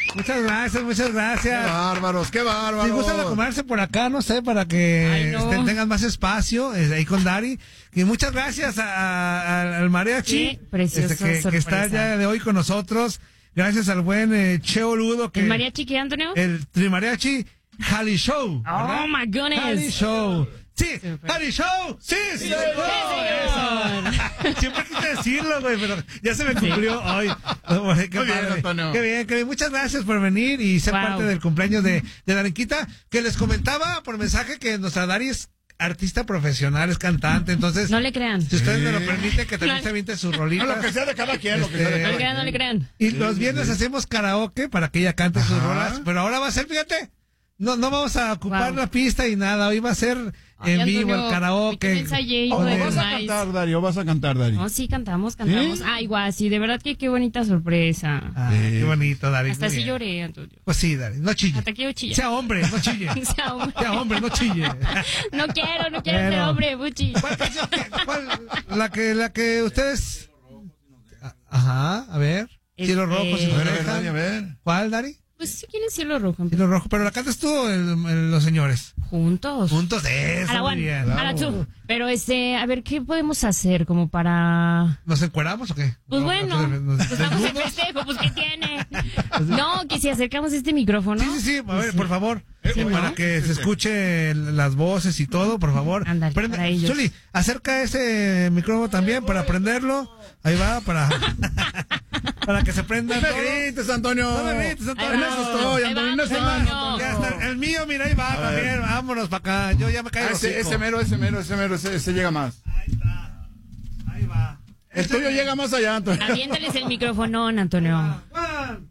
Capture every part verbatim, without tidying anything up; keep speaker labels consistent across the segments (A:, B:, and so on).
A: Muchas gracias, muchas gracias.
B: Qué bárbaros, qué bárbaros.
A: Si gustan acomodarse por acá, no sé, para que
C: Ay, no.
A: este, tengan más espacio eh, ahí con Dari. Y muchas gracias a, a- al mariachi
C: Qué preciosa
A: este, que, que está
C: sorpresa.
A: ya de hoy con nosotros. Gracias al buen eh, Cheo Ludo. Que,
C: ¿El mariachi qué, Antonio?
A: El Trimariachi Jali Show.
C: Oh,
A: ¿verdad?
C: my goodness.
A: Jali Show. Sí,
C: Super.
A: Jali Show. Sí, sí,
C: señor.
A: Eso. Siempre quise decirlo, güey, pero ya se me cumplió hoy. Oh, qué
B: Muy bien,
A: padre.
B: Antonio.
A: Qué bien, qué bien. Muchas gracias por venir y ser
C: Wow.
A: parte del cumpleaños de, de Darinquita, que les comentaba por mensaje que nuestra Dari es artista profesional, es cantante, entonces,
C: No le crean.
A: si ustedes me lo permiten, que también
C: No.
A: se aviente sus
B: No,
A: rolitas.
B: lo que sea de cada quien, lo que
A: Este,
B: sea de
C: No
B: cada
C: le crean, no le crean.
A: Y los viernes hacemos karaoke para que ella cante sus
B: Ajá.
A: rolas, pero ahora va a ser, fíjate, no, no vamos a ocupar
C: Wow.
A: la pista y nada, hoy va a ser
C: Ay,
A: en
C: Antonio,
A: vivo el
C: hoy
A: karaoke.
C: que me ensayé y
B: O
A: Con
C: todo
A: el-
B: vas a
C: Nice.
B: cantar, Darío, vas a cantar, Darío.
C: No, sí, cantamos, cantamos.
B: ¿Sí?
C: Ah, igual, sí, de verdad que qué bonita sorpresa.
A: Ah,
B: Sí.
A: qué bonito, Dari.
C: Hasta
A: muy
C: así
A: bien.
C: lloré, Antonio.
A: Pues sí, Dari, no chille.
C: Hasta que yo chilla.
A: Sea hombre, no chille.
C: Sea hombre.
A: Sea hombre, no chille.
C: No quiero, no quiero
A: Bueno.
C: ser hombre, Buchi.
A: ¿Cuál canción? que- cuál? La que, la que ustedes. Ah, Ajá, a ver. Cielo
C: Este-
A: rojo, si
B: A
A: nos
B: ver, a ver,
A: dejan.
B: Dari, a ver.
A: ¿Cuál, Dari?
C: Pues si quieren cielo rojo.
A: Cielo rojo, pero la cantas tú o el- el- los señores.
C: Juntos.
A: Juntos de eso,
C: A la
A: muy
C: one,
A: bien.
C: a la two. Pero este, a ver, ¿qué podemos hacer como para...
A: ¿Nos encueramos o qué?
C: Pues
A: No,
C: bueno,
A: nos- nos-
C: pues vamos en
A: ¿desnudos?
C: festejo, pues ¿qué tiene? No, que si acercamos este micrófono.
A: Sí, sí, sí, a ver, por favor,
C: Sí,
A: para
C: ¿no?
A: que se escuche las voces y todo, por favor.
C: Ándale,
A: Prende-
C: para ellos.
A: Zuli, acerca ese micrófono también para prenderlo. Ahí va, para, para que se prenda
B: No me
A: todo.
B: grites, Antonio.
A: No me grites, Antonio.
B: En eso estoy,
C: Ahí
B: Antonio, en
C: vamos,
B: eso
C: Antonio.
A: Ya está, el mío, mira, ahí va
B: A ver.
A: también. Vámonos para acá. Yo ya me caigo.
B: Ah, ese, ese mero, ese mero, ese mero, ese, ese llega más.
A: Ahí está. Ahí va.
B: El tuyo llega más allá, Antonio.
C: Aviéntales el micrófono, Antonio.
A: One,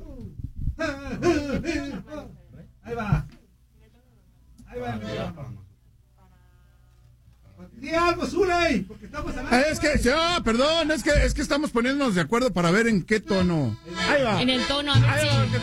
A: two. Ahí va. Ahí va el micrófono. Di algo, Zuley, porque estamos hablando.
B: Ah, es que, ah, perdón, es que, es que estamos poniéndonos de acuerdo para ver en qué tono. Ahí va.
C: En el tono, a ver
B: Ahí
C: si...
B: va.